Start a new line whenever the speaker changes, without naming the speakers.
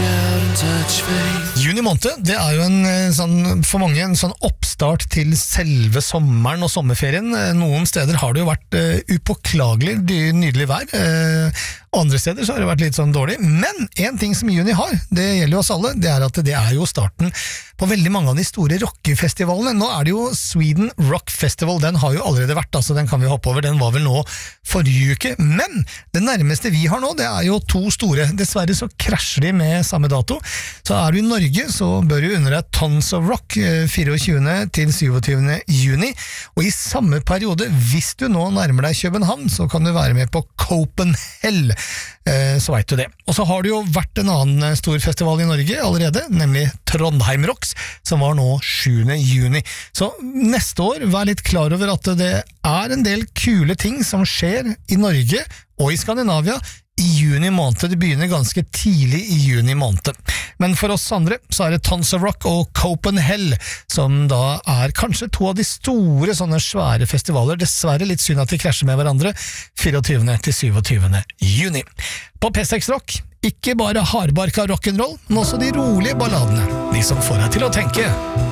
Juni måned, det er jo for mange en sånn oppstart til selve sommeren og sommerferien. Noen steder har det jo vært upåklagelig nydelig vær. Andre steder så har det vært litt sånn dårlig. Men en ting som juni har, det gjelder jo oss alle, det er at det er jo starten på veldig mange av de store rockefestivalene. Nå er det jo Sweden Rock Festival, den har jo allerede vært, altså den kan vi hoppe over, den var vel nå forrige uke. Men det nærmeste vi har nå, det er jo to store. Dessverre så krasjer de med samme dato. Så er du i Norge, så bør du unne deg Tons of Rock 24. til 27. juni. Og i samme periode, hvis du nå nærmer deg København, så kan du være med på Copenhagen. Så vet du det. Og så har det jo vært en annen stor festival i Norge allerede, nemlig Trondheim Rocks, som var nå 7. juni. Så neste år, vær litt klar over at det er en del kule ting som skjer i Norge og i Skandinavia i juni måned. Det begynner ganske tidlig i juni måned. Men for oss andre så er det Tons of Rock og Copenhagen, som da er kanskje to av de store sånne svære festivaler. Dessverre litt synd at de krasjer med hverandre 24. til 27. juni. På P6 Rock, ikke bare hardbarka rock'n'roll, men også de rolige balladene. De som får deg til å tenke.